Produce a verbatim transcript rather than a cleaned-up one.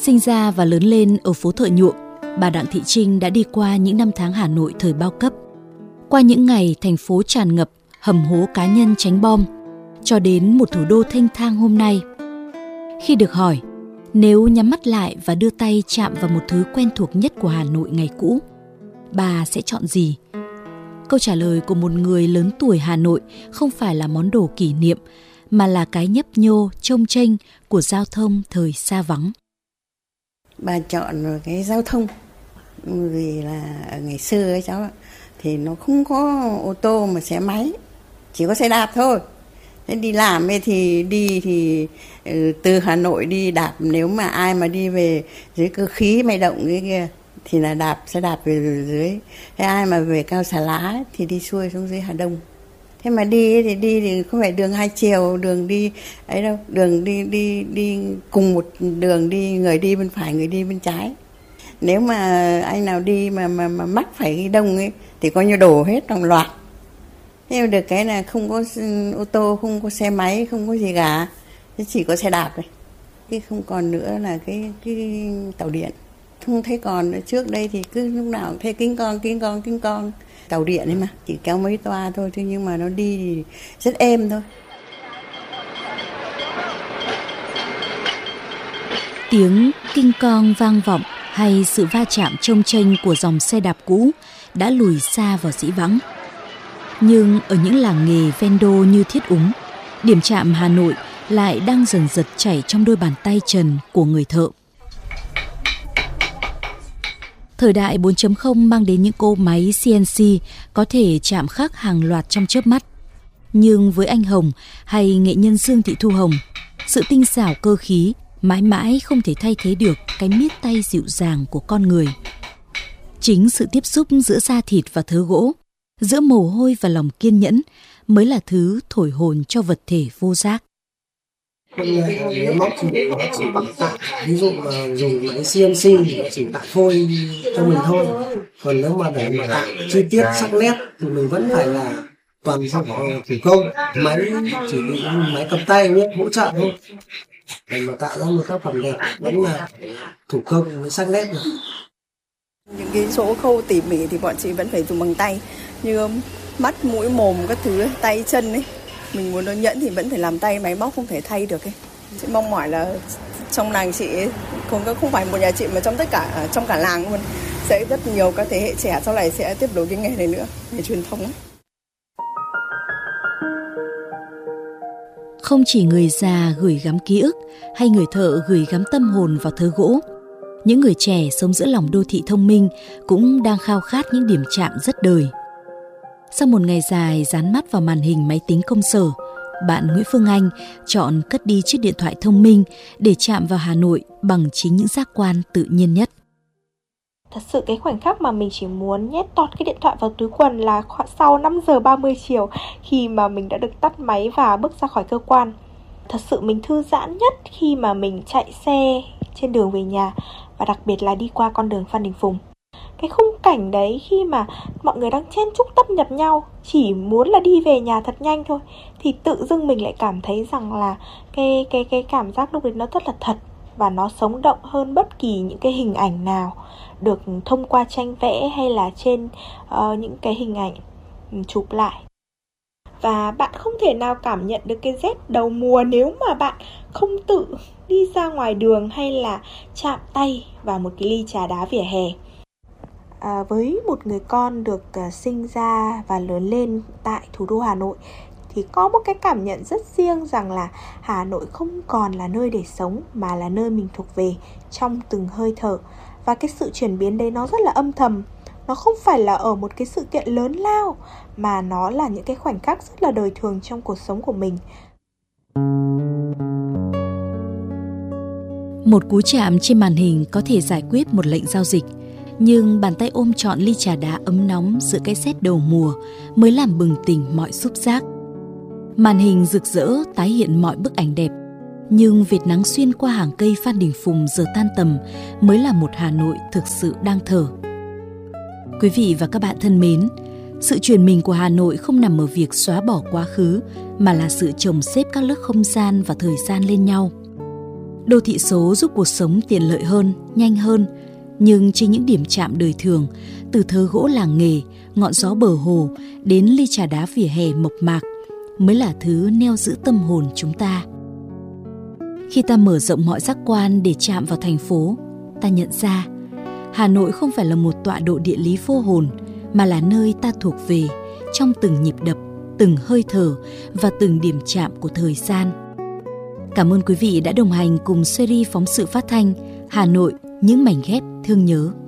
Sinh ra và lớn lên ở phố Thợ Nhuộm, bà Đặng Thị Trinh đã đi qua những năm tháng Hà Nội thời bao cấp. Qua những ngày thành phố tràn ngập, hầm hố cá nhân tránh bom, cho đến một thủ đô thênh thang hôm nay. Khi được hỏi, nếu nhắm mắt lại và đưa tay chạm vào một thứ quen thuộc nhất của Hà Nội ngày cũ, bà sẽ chọn gì? Câu trả lời của một người lớn tuổi Hà Nội không phải là món đồ kỷ niệm, mà là cái nhấp nhô, chông chênh của giao thông thời xa vắng. Bà chọn cái giao thông, vì là ngày xưa ấy cháu ạ, thì nó không có ô tô mà xe máy, chỉ có xe đạp thôi. Thế đi làm ấy thì đi thì từ Hà Nội đi đạp, nếu mà ai mà đi về dưới Cơ Khí May Động cái kia thì là đạp, xe đạp về dưới. Thế ai mà về Cao Xà Lá thì đi xuôi xuống dưới Hà Đông. Thế mà đi thì đi thì không phải đường hai chiều, đường đi ấy đâu, đường đi đi đi cùng một đường đi, người đi bên phải, người đi bên trái. Nếu mà anh nào đi mà mà mà mắc phải cái đông ấy thì coi như đổ hết trong loạt. Thế mà được cái là không có ô tô, không có xe máy, không có gì cả, chỉ có xe đạp thôi. Cái không còn nữa là cái cái tàu điện, không thấy còn nữa. Trước đây thì cứ lúc nào cũng thấy kinh con kinh con kinh con tàu điện ấy mà, chỉ kéo mấy toa thôi, thế nhưng mà nó đi thì rất êm thôi. Tiếng kinh con vang vọng hay sự va chạm chông chênh của dòng xe đạp cũ đã lùi xa vào dĩ vãng. Nhưng ở những làng nghề ven đô như Thiết Úng, điểm chạm Hà Nội lại đang dần dật chảy trong đôi bàn tay trần của người thợ. Thời đại bốn chấm không mang đến những cỗ máy xê en xê có thể chạm khắc hàng loạt trong chớp mắt. Nhưng với anh Hồng hay nghệ nhân Dương Thị Thu Hồng, sự tinh xảo cơ khí mãi mãi không thể thay thế được cái miết tay dịu dàng của con người. Chính sự tiếp xúc giữa da thịt và thớ gỗ, giữa mồ hôi và lòng kiên nhẫn mới là thứ thổi hồn cho vật thể vô giác. Máy móc thì nó chỉ tạo, ví dụ mà dùng máy xê en xê thì nó chỉ tạo phôi cho mình thôi. Còn nếu mà để mà tạo chi tiết sắc nét thì mình vẫn phải là toàn bằng thủ công. Máy chỉ bị máy cầm tay nhé, hỗ trợ thôi. Để mà tạo ra một tác phẩm đẹp vẫn là thủ công với sắc nét này. Những cái số khâu tỉ mỉ thì bọn chị vẫn phải dùng bằng tay, như mắt, mũi, mồm, các thứ, tay, chân ấy. Mình muốn nó nhẫn thì vẫn phải làm tay, máy móc không thể thay được ấy. Chị mong mỏi là trong làng chị, không không phải một nhà chị mà trong tất cả trong cả làng luôn, sẽ rất nhiều các thế hệ trẻ sau này sẽ tiếp nối cái nghề này nữa, nghề truyền thống ấy. Không chỉ người già gửi gắm ký ức hay người thợ gửi gắm tâm hồn vào thớ gỗ, những người trẻ sống giữa lòng đô thị thông minh cũng đang khao khát những điểm chạm rất đời. Sau một ngày dài dán mắt vào màn hình máy tính công sở, bạn Nguyễn Phương Anh chọn cất đi chiếc điện thoại thông minh để chạm vào Hà Nội bằng chính những giác quan tự nhiên nhất. Thật sự cái khoảnh khắc mà mình chỉ muốn nhét tọt cái điện thoại vào túi quần là khoảng sau năm giờ ba mươi chiều, khi mà mình đã được tắt máy và bước ra khỏi cơ quan. Thật sự mình thư giãn nhất khi mà mình chạy xe trên đường về nhà, và đặc biệt là đi qua con đường Phan Đình Phùng. Cái khung cảnh đấy khi mà mọi người đang chen chúc tấp nhập nhau, chỉ muốn là đi về nhà thật nhanh thôi, thì tự dưng mình lại cảm thấy rằng là cái, cái, cái cảm giác lúc đấy nó rất là thật, và nó sống động hơn bất kỳ những cái hình ảnh nào được thông qua tranh vẽ hay là trên uh, những cái hình ảnh chụp lại. Và bạn không thể nào cảm nhận được cái rét đầu mùa nếu mà bạn không tự đi ra ngoài đường hay là chạm tay vào một cái ly trà đá vỉa hè. À, với một người con được uh, sinh ra và lớn lên tại thủ đô Hà Nội thì có một cái cảm nhận rất riêng rằng là Hà Nội không còn là nơi để sống mà là nơi mình thuộc về trong từng hơi thở. Và cái sự chuyển biến đấy nó rất là âm thầm. Nó không phải là ở một cái sự kiện lớn lao, mà nó là những cái khoảnh khắc rất là đời thường trong cuộc sống của mình. Một cú chạm trên màn hình có thể giải quyết một lệnh giao dịch, nhưng bàn tay ôm trọn ly trà đá ấm nóng giữa cái rét đầu mùa mới làm bừng tỉnh mọi xúc giác. Màn hình rực rỡ tái hiện mọi bức ảnh đẹp, nhưng vệt nắng xuyên qua hàng cây Phan Đình Phùng giờ tan tầm mới là một Hà Nội thực sự đang thở. Quý vị và các bạn thân mến, sự chuyển mình của Hà Nội không nằm ở việc xóa bỏ quá khứ, mà là sự chồng xếp các lớp không gian và thời gian lên nhau. Đô thị số giúp cuộc sống tiện lợi hơn, nhanh hơn, nhưng trên những điểm chạm đời thường, từ thớ gỗ làng nghề, ngọn gió bờ hồ đến ly trà đá vỉa hè mộc mạc mới là thứ neo giữ tâm hồn chúng ta. Khi ta mở rộng mọi giác quan để chạm vào thành phố, ta nhận ra Hà Nội không phải là một tọa độ địa lý vô hồn, mà là nơi ta thuộc về trong từng nhịp đập, từng hơi thở và từng điểm chạm của thời gian. Cảm ơn quý vị đã đồng hành cùng series phóng sự phát thanh Hà Nội, những mảnh ghép thương nhớ.